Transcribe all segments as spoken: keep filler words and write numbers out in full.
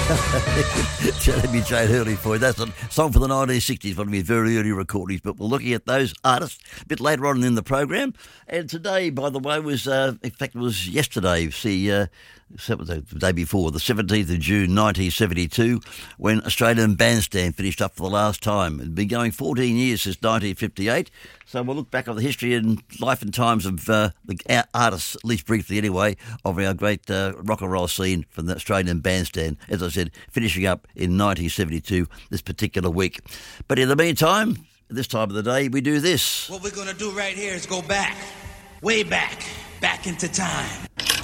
Jeremy Jane Hurley for you. That's a song for the nineteen sixties, one of his very early recordings. But we're looking at those artists a bit later on in the program. And today, by the way, was uh, in fact it was yesterday. See, uh, the day before, the seventeenth of June, nineteen seventy-two, when Australian Bandstand finished up for the last time. It's been going fourteen years since nineteen fifty-eight. So we'll look back on the history and life and times of uh, the artists, at least briefly anyway, of our great uh, rock and roll scene from the Australian Bandstand, as I said, finishing up in nineteen seventy-two this particular week. But in the meantime, at this time of the day, we do this. What we're going to do right here is go back, way back, back into time.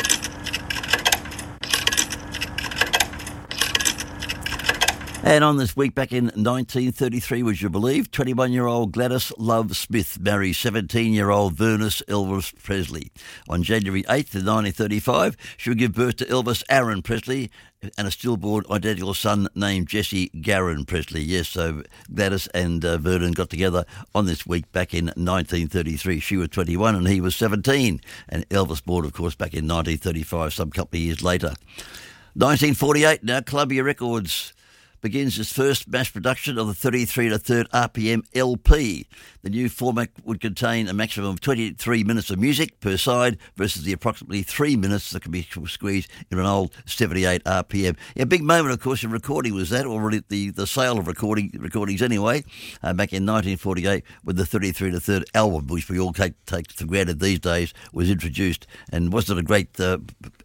And on this week back in nineteen thirty-three, would you believe, twenty-one-year-old Gladys Love Smith marries seventeen-year-old Vernon Elvis Presley. On January eighth of nineteen thirty-five, she would give birth to Elvis Aaron Presley and a stillborn identical son named Jesse Garon Presley. Yes, so Gladys and uh, Vernon got together on this week back in nineteen thirty-three. She was twenty-one and he was seventeen. And Elvis born, of course, back in nineteen thirty-five, some couple of years later. nineteen forty-eight, now Columbia Records begins its first mass production of the thirty-three and a third R P M L P. The new format would contain a maximum of twenty-three minutes of music per side versus the approximately three minutes that can be squeezed in an old seventy-eight R P M. A big moment, of course, in recording was that, or the, the sale of recording recordings anyway, uh, back in nineteen forty-eight when the thirty-three and a third album, which we all take, take for granted these days, was introduced. And wasn't it a great Uh,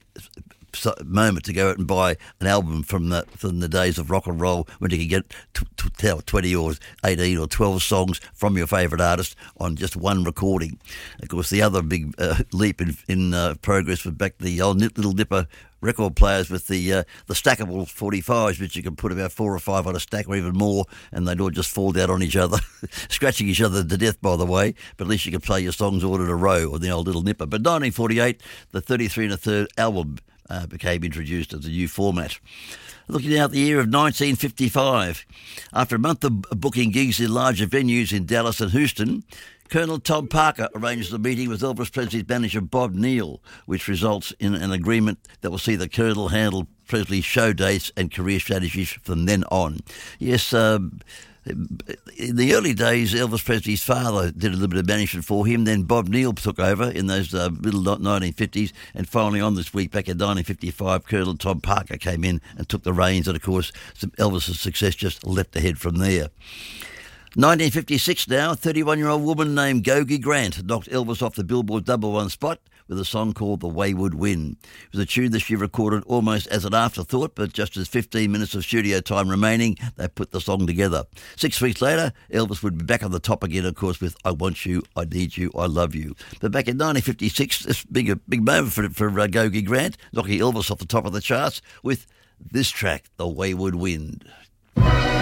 moment to go out and buy an album from the from the days of rock and roll when you could get t- t- twenty or eighteen or twelve songs from your favourite artist on just one recording. Of course, the other big uh, leap in, in uh, progress was back the old Little Dipper record players with the uh, the stackable forty-fives, which you can put about four or five on a stack or even more, and they'd all just fall down on each other, scratching each other to death, by the way, but at least you could play your songs all in a row on the old Little Nipper. But nineteen forty-eight, the thirty-three and a third album Uh, became introduced as a new format. Looking out the year of nineteen fifty-five, after a month of booking gigs in larger venues in Dallas and Houston, Colonel Tom Parker arranges a meeting with Elvis Presley's manager Bob Neal, which results in an agreement that will see the Colonel handle Presley's show dates and career strategies from then on. Yes, um, in the early days, Elvis Presley's father did a little bit of management for him. Then Bob Neal took over in those uh, middle nineteen fifties. And finally on this week, back in nineteen fifty-five, Colonel Tom Parker came in and took the reins. And, of course, Elvis's success just leapt ahead from there. nineteen fifty-six now, a thirty-one-year-old woman named Gogi Grant knocked Elvis off the Billboard number one spot with a song called The Wayward Wind. It was a tune that she recorded almost as an afterthought, but just as fifteen minutes of studio time remaining, they put the song together. Six weeks later, Elvis would be back on the top again, of course, with I Want You, I Need You, I Love You. But back in nineteen fifty-six, this big a big moment for, for uh, Gogi Grant, knocking Elvis off the top of the charts with this track, The Wayward Wind.